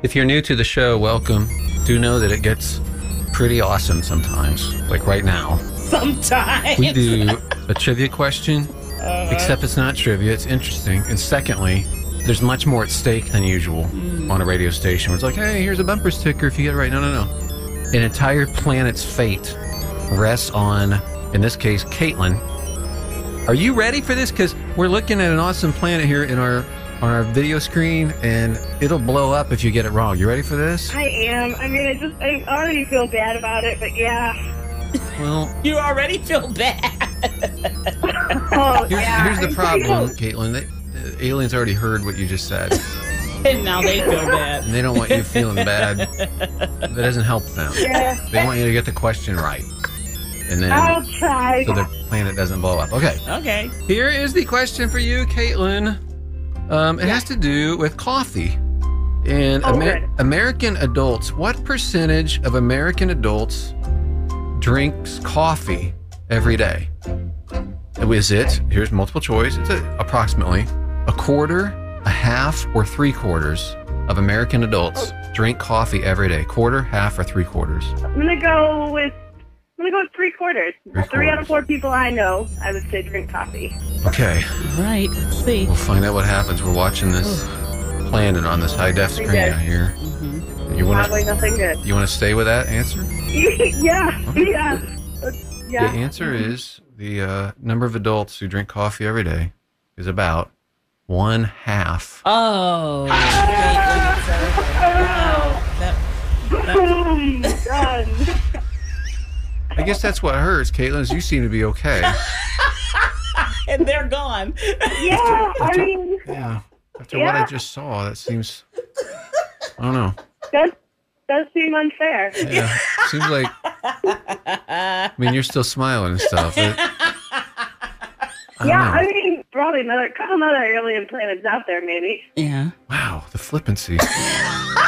If you're new to the show, welcome. Do know that it gets pretty awesome sometimes, like right now. Sometimes. We do a trivia question, except it's not trivia, it's interesting. And secondly, there's much more at stake than usual on a radio station where it's like, hey, here's a bumper sticker if you get it right. No. An entire planet's fate rests on, in this case, Caitlin. Are you ready for this? Because we're looking at an awesome planet here on our video screen, and it'll blow up if you get it wrong. You ready for this? I am. I mean, I already feel bad about it, but yeah. Well, You already feel bad. Oh, here's the problem, Caitlin. The aliens already heard what you just said, And now they feel bad. and they don't want you feeling bad. That doesn't help them. Yeah. They want you to get the question right, and then I'll try. so their planet doesn't blow up. Okay. Okay. Here is the question for you, Caitlin. It has to do with coffee. And good. American adults, what percentage of American adults drinks coffee every day? Is it, here's multiple choice, it's approximately a quarter, a half, or 3/4 of American adults drink coffee every day. Quarter, half, or 3/4? I'm gonna go with 3/4. 3 out of 4 people I know, I would say, drink coffee. Okay, All right. Let's see. we'll find out what happens. We're watching this planet on this high-def screen Okay. out here. You want Probably nothing good. to stay with that answer? Yeah. Yeah. The answer is the number of adults who drink coffee every day is about 1/2. Oh. Boom. Done. I guess that's what hurts, Caitlin, is you seem to be okay. And they're gone. Yeah. I mean, Yeah. After what I just saw, that seems, I don't know. that does seem unfair. Yeah. Seems like, I mean, you're still smiling and stuff. I don't Yeah, know. I mean, probably a couple other alien planets out there, maybe. Yeah. Wow, the flippancy.